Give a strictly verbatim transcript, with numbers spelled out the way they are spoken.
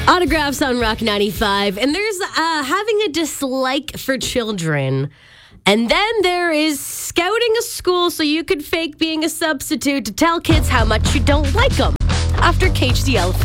Autographs on Rock ninety-five. And there's uh, having a dislike for children. And then there is scouting a school so you could fake being a substitute to tell kids how much you don't like them. After Cage the Elephant.